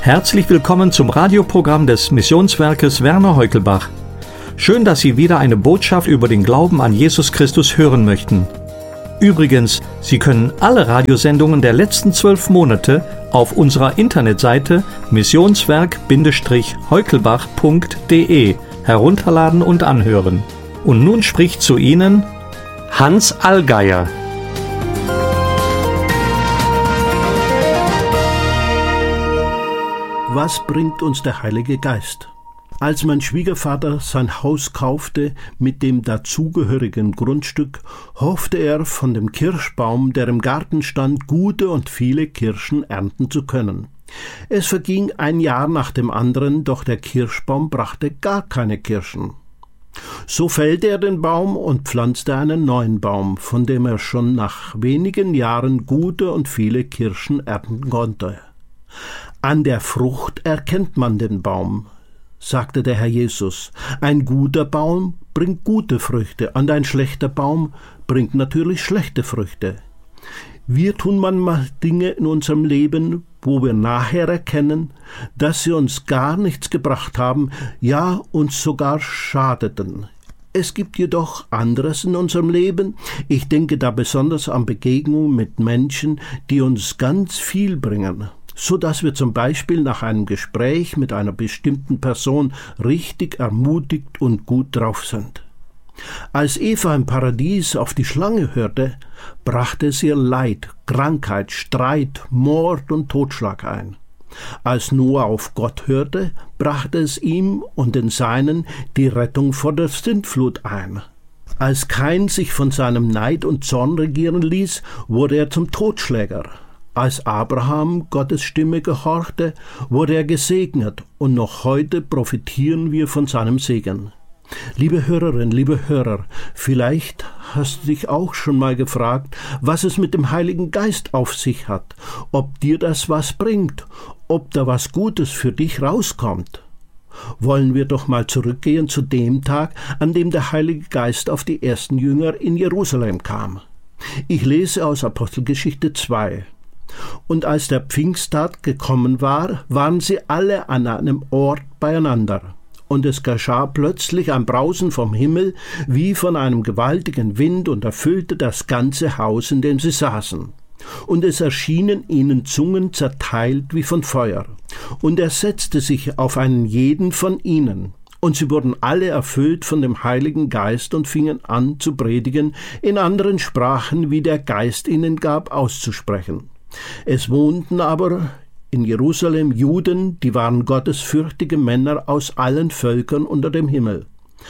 Herzlich willkommen zum Radioprogramm des Missionswerkes Werner Heukelbach. Schön, dass Sie wieder eine Botschaft über den Glauben an Jesus Christus hören möchten. Übrigens, Sie können alle Radiosendungen der letzten 12 Monate auf unserer Internetseite missionswerk-heukelbach.de herunterladen und anhören. Und nun spricht zu Ihnen Hans Allgeier. Was bringt uns der Heilige Geist? Als mein Schwiegervater sein Haus kaufte mit dem dazugehörigen Grundstück, hoffte er, von dem Kirschbaum, der im Garten stand, gute und viele Kirschen ernten zu können. Es verging ein Jahr nach dem anderen, doch der Kirschbaum brachte gar keine Kirschen. So fällte er den Baum und pflanzte einen neuen Baum, von dem er schon nach wenigen Jahren gute und viele Kirschen ernten konnte. An der Frucht erkennt man den Baum, sagte der Herr Jesus. Ein guter Baum bringt gute Früchte, und ein schlechter Baum bringt natürlich schlechte Früchte. Wir tun manchmal Dinge in unserem Leben, wo wir nachher erkennen, dass sie uns gar nichts gebracht haben, ja, uns sogar schadeten. Es gibt jedoch anderes in unserem Leben. Ich denke da besonders an Begegnungen mit Menschen, die uns ganz viel bringen, so dass wir zum Beispiel nach einem Gespräch mit einer bestimmten Person richtig ermutigt und gut drauf sind. Als Eva im Paradies auf die Schlange hörte, brachte es ihr Leid, Krankheit, Streit, Mord und Totschlag ein. Als Noah auf Gott hörte, brachte es ihm und den Seinen die Rettung vor der Sintflut ein. Als Kain sich von seinem Neid und Zorn regieren ließ, wurde er zum Totschläger. Als Abraham Gottes Stimme gehorchte, wurde er gesegnet, und noch heute profitieren wir von seinem Segen. Liebe Hörerin, liebe Hörer, vielleicht hast du dich auch schon mal gefragt, was es mit dem Heiligen Geist auf sich hat, ob dir das was bringt, ob da was Gutes für dich rauskommt. Wollen wir doch mal zurückgehen zu dem Tag, an dem der Heilige Geist auf die ersten Jünger in Jerusalem kam. Ich lese aus Apostelgeschichte 2. Und als der Pfingsttag gekommen war, waren sie alle an einem Ort beieinander. Und es geschah plötzlich ein Brausen vom Himmel, wie von einem gewaltigen Wind, und erfüllte das ganze Haus, in dem sie saßen. Und es erschienen ihnen Zungen zerteilt wie von Feuer. Und er setzte sich auf einen jeden von ihnen. Und sie wurden alle erfüllt von dem Heiligen Geist und fingen an zu predigen, in anderen Sprachen, wie der Geist ihnen gab, auszusprechen. Es wohnten aber in Jerusalem Juden, die waren gottesfürchtige Männer aus allen Völkern unter dem Himmel.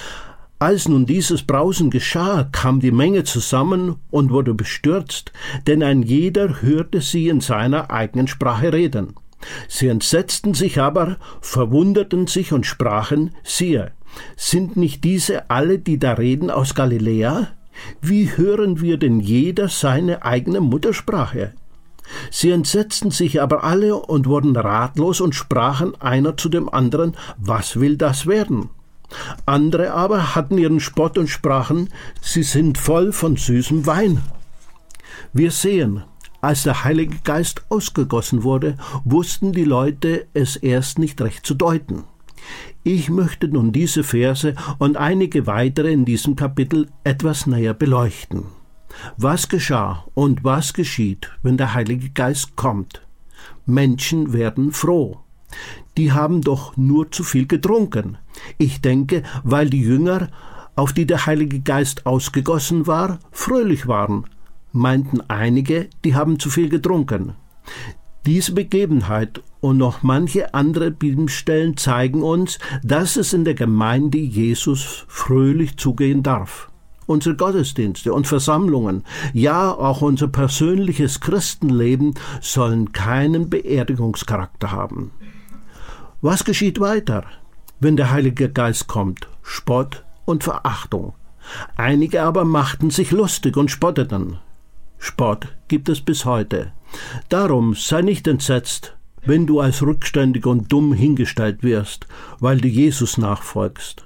Als nun dieses Brausen geschah, kam die Menge zusammen und wurde bestürzt, denn ein jeder hörte sie in seiner eigenen Sprache reden. Sie entsetzten sich aber, verwunderten sich und sprachen: Siehe, sind nicht diese alle, die da reden, aus Galiläa? Wie hören wir denn jeder seine eigene Muttersprache? Sie entsetzten sich aber alle und wurden ratlos und sprachen einer zu dem anderen: Was will das werden? Andere aber hatten ihren Spott und sprachen: Sie sind voll von süßem Wein. Wir sehen, als der Heilige Geist ausgegossen wurde, wussten die Leute es erst nicht recht zu deuten. Ich möchte nun diese Verse und einige weitere in diesem Kapitel etwas näher beleuchten. Was geschah und was geschieht, wenn der Heilige Geist kommt? Menschen werden froh. Die haben doch nur zu viel getrunken. Ich denke, weil die Jünger, auf die der Heilige Geist ausgegossen war, fröhlich waren, meinten einige, die haben zu viel getrunken. Diese Begebenheit und noch manche andere Bibelstellen zeigen uns, dass es in der Gemeinde Jesus fröhlich zugehen darf. Unsere Gottesdienste und Versammlungen, ja auch unser persönliches Christenleben sollen keinen Beerdigungscharakter haben. Was geschieht weiter, wenn der Heilige Geist kommt? Spott und Verachtung. Einige aber machten sich lustig und spotteten. Spott gibt es bis heute. Darum sei nicht entsetzt, wenn du als rückständig und dumm hingestellt wirst, weil du Jesus nachfolgst.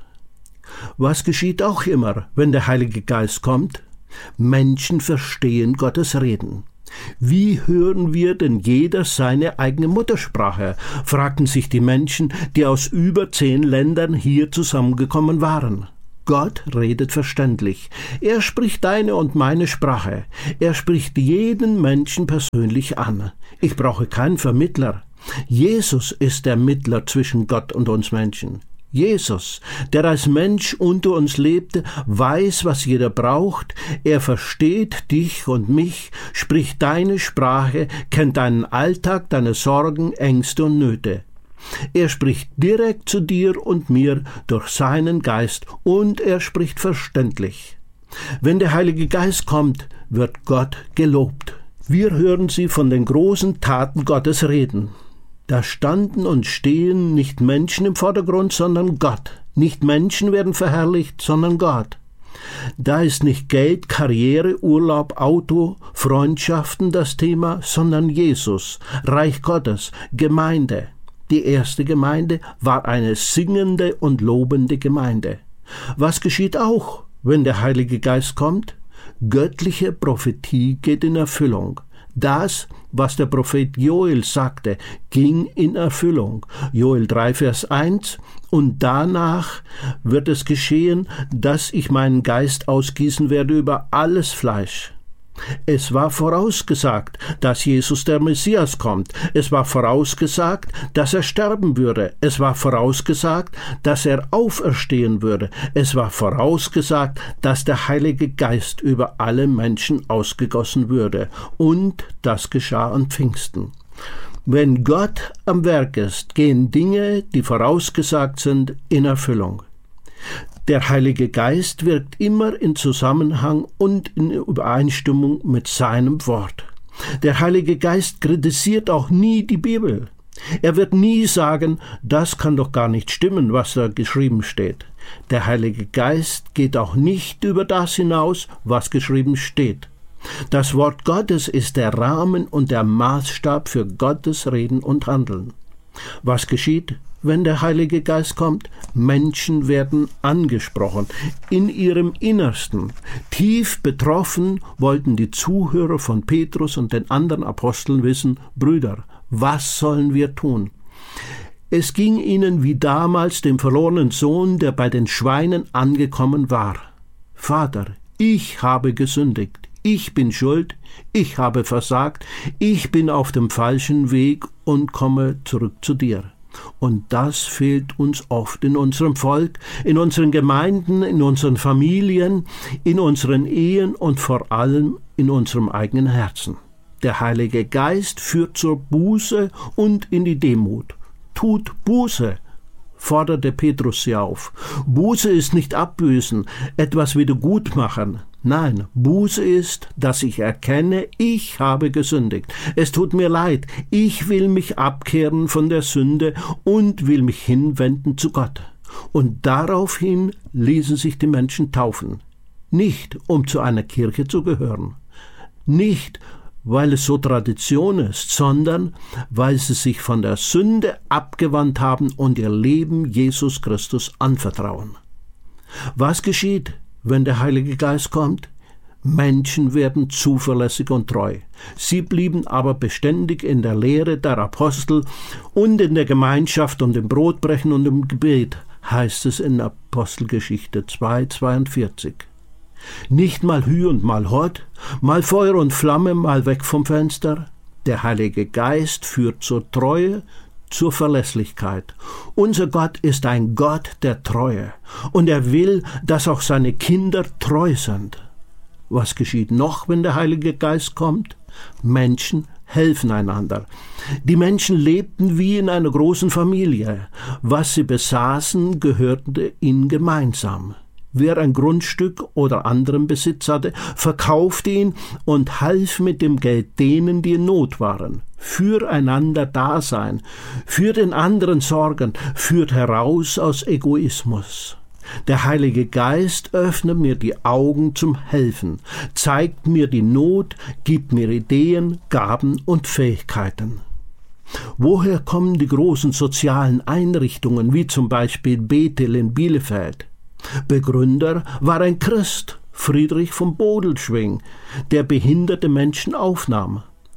Was geschieht auch immer, wenn der Heilige Geist kommt? Menschen verstehen Gottes Reden. Wie hören wir denn jeder seine eigene Muttersprache? Fragten sich die Menschen, die aus über 10 Ländern hier zusammengekommen waren. Gott redet verständlich. Er spricht deine und meine Sprache. Er spricht jeden Menschen persönlich an. Ich brauche keinen Vermittler. Jesus ist der Mittler zwischen Gott und uns Menschen. Jesus, der als Mensch unter uns lebte, weiß, was jeder braucht. Er versteht dich und mich, spricht deine Sprache, kennt deinen Alltag, deine Sorgen, Ängste und Nöte. Er spricht direkt zu dir und mir durch seinen Geist und er spricht verständlich. Wenn der Heilige Geist kommt, wird Gott gelobt. Wir hören sie von den großen Taten Gottes reden. Da standen und stehen nicht Menschen im Vordergrund, sondern Gott. Nicht Menschen werden verherrlicht, sondern Gott. Da ist nicht Geld, Karriere, Urlaub, Auto, Freundschaften das Thema, sondern Jesus, Reich Gottes, Gemeinde. Die erste Gemeinde war eine singende und lobende Gemeinde. Was geschieht auch, wenn der Heilige Geist kommt? Göttliche Prophetie geht in Erfüllung. Das, was der Prophet Joel sagte, ging in Erfüllung. Joel 3, Vers 1. Und danach wird es geschehen, dass ich meinen Geist ausgießen werde über alles Fleisch. Es war vorausgesagt, dass Jesus der Messias kommt. Es war vorausgesagt, dass er sterben würde. Es war vorausgesagt, dass er auferstehen würde. Es war vorausgesagt, dass der Heilige Geist über alle Menschen ausgegossen würde. Und das geschah an Pfingsten. Wenn Gott am Werk ist, gehen Dinge, die vorausgesagt sind, in Erfüllung. Der Heilige Geist wirkt immer in Zusammenhang und in Übereinstimmung mit seinem Wort. Der Heilige Geist kritisiert auch nie die Bibel. Er wird nie sagen, das kann doch gar nicht stimmen, was da geschrieben steht. Der Heilige Geist geht auch nicht über das hinaus, was geschrieben steht. Das Wort Gottes ist der Rahmen und der Maßstab für Gottes Reden und Handeln. Was geschieht, wenn der Heilige Geist kommt? Menschen werden angesprochen, in ihrem Innersten. Tief betroffen wollten die Zuhörer von Petrus und den anderen Aposteln wissen, Brüder, was sollen wir tun? Es ging ihnen wie damals dem verlorenen Sohn, der bei den Schweinen angekommen war. Vater, ich habe gesündigt. Ich bin schuld, ich habe versagt, ich bin auf dem falschen Weg und komme zurück zu dir. Und das fehlt uns oft in unserem Volk, in unseren Gemeinden, in unseren Familien, in unseren Ehen und vor allem in unserem eigenen Herzen. Der Heilige Geist führt zur Buße und in die Demut. Tut Buße, forderte Petrus sie auf. Buße ist nicht abbüßen, etwas wieder gut machen. Nein, Buße ist, dass ich erkenne, ich habe gesündigt. Es tut mir leid, ich will mich abkehren von der Sünde und will mich hinwenden zu Gott. Und daraufhin ließen sich die Menschen taufen. Nicht, um zu einer Kirche zu gehören. Nicht, weil es so Tradition ist, sondern weil sie sich von der Sünde abgewandt haben und ihr Leben Jesus Christus anvertrauen. Was geschieht, wenn der Heilige Geist kommt? Menschen werden zuverlässig und treu. Sie blieben aber beständig in der Lehre der Apostel und in der Gemeinschaft und im Brotbrechen und im Gebet, heißt es in Apostelgeschichte 2,42. Nicht mal Hü und mal Hott, mal Feuer und Flamme, mal weg vom Fenster. Der Heilige Geist führt zur Treue, zur Verlässlichkeit. Unser Gott ist ein Gott der Treue und er will, dass auch seine Kinder treu sind. Was geschieht noch, wenn der Heilige Geist kommt? Menschen helfen einander. Die Menschen lebten wie in einer großen Familie. Was sie besaßen, gehörte ihnen gemeinsam. Wer ein Grundstück oder anderen Besitz hatte, verkaufte ihn und half mit dem Geld denen, die in Not waren. Füreinander Dasein, für den anderen sorgen, führt heraus aus Egoismus. Der Heilige Geist öffnet mir die Augen zum Helfen, zeigt mir die Not, gibt mir Ideen, Gaben und Fähigkeiten. Woher kommen die großen sozialen Einrichtungen, wie zum Beispiel Bethel in Bielefeld? Begründer war ein Christ, Friedrich von Bodelschwingh, der behinderte Menschen aufnahm.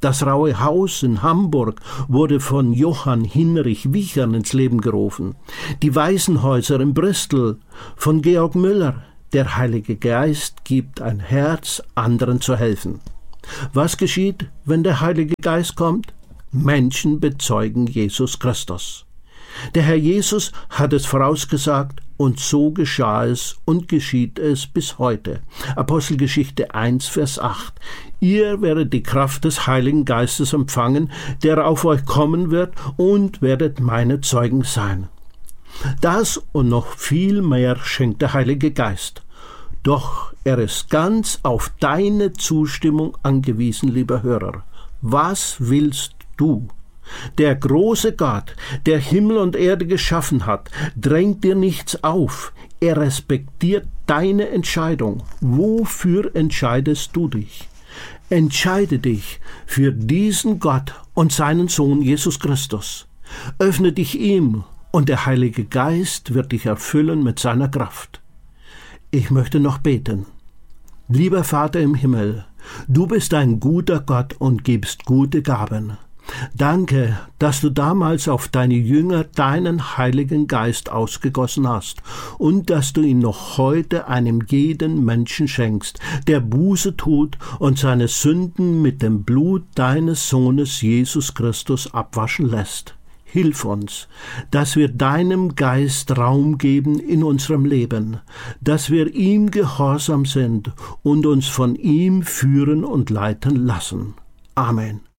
Das Raue Haus in Hamburg wurde von Johann Hinrich Wichern ins Leben gerufen. Die Waisenhäuser in Bristol von Georg Müller. Der Heilige Geist gibt ein Herz, anderen zu helfen. Was geschieht, wenn der Heilige Geist kommt? Menschen bezeugen Jesus Christus. Der Herr Jesus hat es vorausgesagt und so geschah es und geschieht es bis heute. Apostelgeschichte 1, Vers 8. Ihr werdet die Kraft des Heiligen Geistes empfangen, der auf euch kommen wird, und werdet meine Zeugen sein. Das und noch viel mehr schenkt der Heilige Geist. Doch er ist ganz auf deine Zustimmung angewiesen, lieber Hörer. Was willst du? Der große Gott, der Himmel und Erde geschaffen hat, drängt dir nichts auf. Er respektiert deine Entscheidung. Wofür entscheidest du dich? Entscheide dich für diesen Gott und seinen Sohn Jesus Christus. Öffne dich ihm und der Heilige Geist wird dich erfüllen mit seiner Kraft. Ich möchte noch beten. Lieber Vater im Himmel, du bist ein guter Gott und gibst gute Gaben. Danke, dass du damals auf deine Jünger deinen Heiligen Geist ausgegossen hast und dass du ihn noch heute einem jeden Menschen schenkst, der Buße tut und seine Sünden mit dem Blut deines Sohnes Jesus Christus abwaschen lässt. Hilf uns, dass wir deinem Geist Raum geben in unserem Leben, dass wir ihm gehorsam sind und uns von ihm führen und leiten lassen. Amen.